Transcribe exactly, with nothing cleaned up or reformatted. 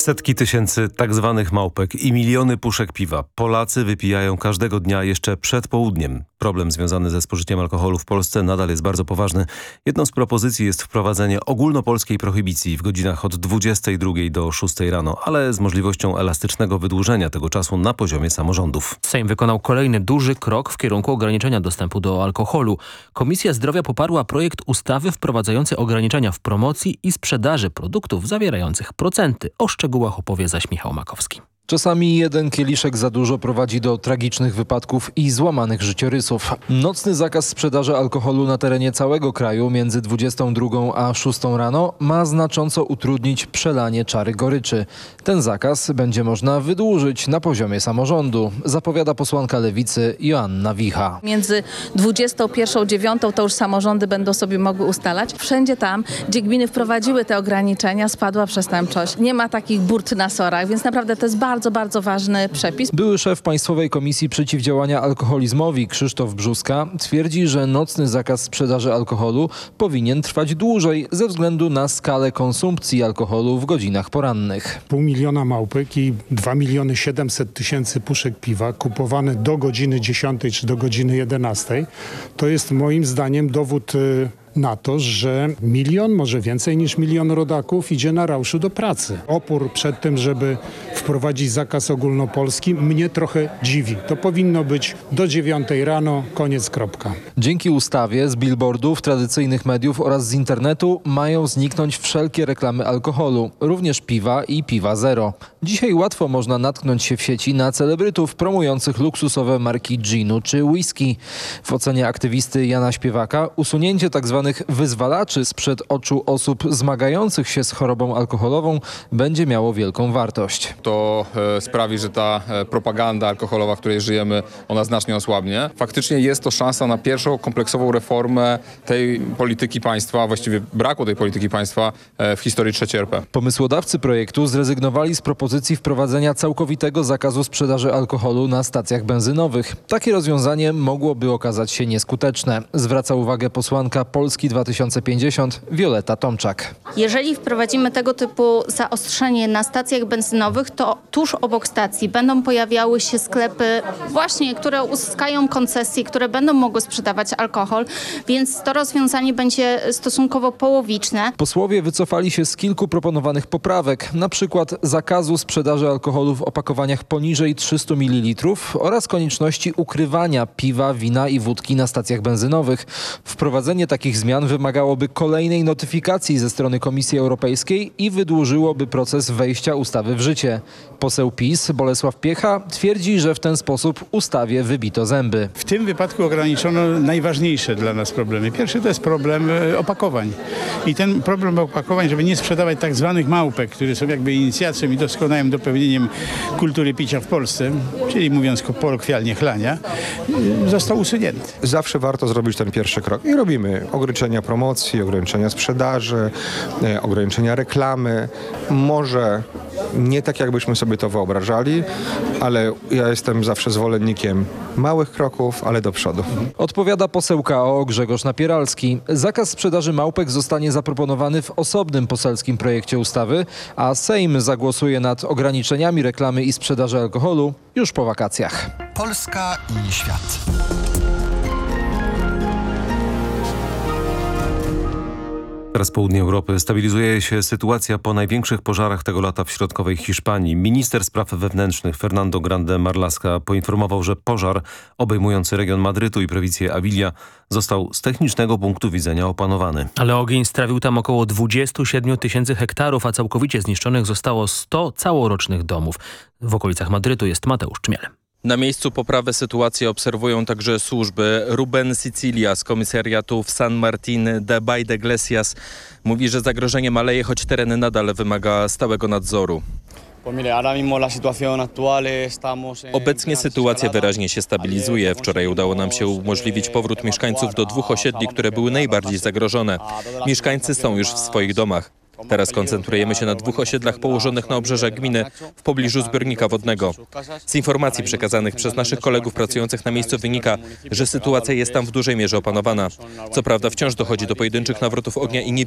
Setki tysięcy tak zwanych małpek i miliony puszek piwa Polacy wypijają każdego dnia jeszcze przed południem. Problem związany ze spożyciem alkoholu w Polsce nadal jest bardzo poważny. Jedną z propozycji jest wprowadzenie ogólnopolskiej prohibicji w godzinach od dwudziestej drugiej do szóstej rano, ale z możliwością elastycznego wydłużenia tego czasu na poziomie samorządów. Sejm wykonał kolejny duży krok w kierunku ograniczenia dostępu do alkoholu. Komisja Zdrowia poparła projekt ustawy wprowadzający ograniczenia w promocji i sprzedaży produktów zawierających procenty. O szczegółach opowie zaś Michał Makowski. Czasami jeden kieliszek za dużo prowadzi do tragicznych wypadków i złamanych życiorysów. Nocny zakaz sprzedaży alkoholu na terenie całego kraju między dwudziestą drugą a szóstą rano ma znacząco utrudnić przelanie czary goryczy. Ten zakaz będzie można wydłużyć na poziomie samorządu, zapowiada posłanka Lewicy Joanna Wicha. Między dwudziestą pierwszą a dziewiątą to już samorządy będą sobie mogły ustalać. Wszędzie tam, gdzie gminy wprowadziły te ograniczenia, spadła przestępczość. Nie ma takich burt na sorach, więc naprawdę to jest bardzo Bardzo, bardzo ważny przepis. Były szef Państwowej Komisji Przeciwdziałania Alkoholizmowi Krzysztof Brzóska twierdzi, że nocny zakaz sprzedaży alkoholu powinien trwać dłużej ze względu na skalę konsumpcji alkoholu w godzinach porannych. Pół miliona małpek i dwa miliony siedemset tysięcy puszek piwa kupowane do godziny dziesiątej czy do godziny jedenastej to jest moim zdaniem dowód na to, że milion, może więcej niż milion rodaków idzie na rauszu do pracy. Opór przed tym, żeby wprowadzić zakaz ogólnopolski, mnie trochę dziwi. To powinno być do dziewiątej rano, koniec, kropka. Dzięki ustawie z billboardów, tradycyjnych mediów oraz z internetu mają zniknąć wszelkie reklamy alkoholu, również piwa i piwa zero. Dzisiaj łatwo można natknąć się w sieci na celebrytów promujących luksusowe marki ginu czy whisky. W ocenie aktywisty Jana Śpiewaka usunięcie tzw. wyzwalaczy sprzed oczu osób zmagających się z chorobą alkoholową będzie miało wielką wartość. To e, sprawi, że ta e, propaganda alkoholowa, w której żyjemy, ona znacznie osłabnie. Faktycznie jest to szansa na pierwszą kompleksową reformę tej polityki państwa, właściwie braku tej polityki państwa e, w historii trzeciej R P. Pomysłodawcy projektu zrezygnowali z propozycji wprowadzenia całkowitego zakazu sprzedaży alkoholu na stacjach benzynowych. Takie rozwiązanie mogłoby okazać się nieskuteczne, zwraca uwagę posłanka Polski dwa tysiące pięćdziesiąt Wioleta Tomczak. Jeżeli wprowadzimy tego typu zaostrzenie na stacjach benzynowych, to tuż obok stacji będą pojawiały się sklepy właśnie, które uzyskają koncesje, które będą mogły sprzedawać alkohol, więc to rozwiązanie będzie stosunkowo połowiczne. Posłowie wycofali się z kilku proponowanych poprawek, na przykład zakazu sprzedaży alkoholu w opakowaniach poniżej trzystu mililitrów oraz konieczności ukrywania piwa, wina i wódki na stacjach benzynowych. Wprowadzenie takich zmian wymagałoby kolejnej notyfikacji ze strony Komisji Europejskiej i wydłużyłoby proces wejścia ustawy w życie. Poseł PiS Bolesław Piecha twierdzi, że w ten sposób ustawie wybito zęby. W tym wypadku ograniczono najważniejsze dla nas problemy. Pierwszy to jest problem opakowań. I ten problem opakowań, żeby nie sprzedawać tak zwanych małpek, które są jakby inicjacją i doskonałym dopełnieniem kultury picia w Polsce, czyli mówiąc kolokwialnie chlania, został usunięty. Zawsze warto zrobić ten pierwszy krok i robimy ograniczenia promocji, ograniczenia sprzedaży, e, ograniczenia reklamy. Może nie tak, jakbyśmy sobie to wyobrażali, ale ja jestem zawsze zwolennikiem małych kroków, ale do przodu. Odpowiada poseł K O Grzegorz Napieralski. Zakaz sprzedaży małpek zostanie zaproponowany w osobnym poselskim projekcie ustawy, a Sejm zagłosuje nad ograniczeniami reklamy i sprzedaży alkoholu już po wakacjach. Polska i świat. Teraz południe Europy stabilizuje się sytuacja po największych pożarach tego lata w środkowej Hiszpanii. Minister spraw wewnętrznych Fernando Grande Marlaska poinformował, że pożar obejmujący region Madrytu i prowincję Avilia został z technicznego punktu widzenia opanowany. Ale ogień strawił tam około dwadzieścia siedem tysięcy hektarów, a całkowicie zniszczonych zostało sto całorocznych domów. W okolicach Madrytu jest Mateusz Czmiel. Na miejscu poprawę sytuacji obserwują także służby. Ruben Sicilia z komisariatu w San Martín de Valldeglesias mówi, że zagrożenie maleje, choć teren nadal wymaga stałego nadzoru. Obecnie sytuacja wyraźnie się stabilizuje. Wczoraj udało nam się umożliwić powrót mieszkańców do dwóch osiedli, które były najbardziej zagrożone. Mieszkańcy są już w swoich domach. Teraz koncentrujemy się na dwóch osiedlach położonych na obrzeżach gminy w pobliżu zbiornika wodnego. Z informacji przekazanych przez naszych kolegów pracujących na miejscu wynika, że sytuacja jest tam w dużej mierze opanowana. Co prawda wciąż dochodzi do pojedynczych nawrotów ognia i nie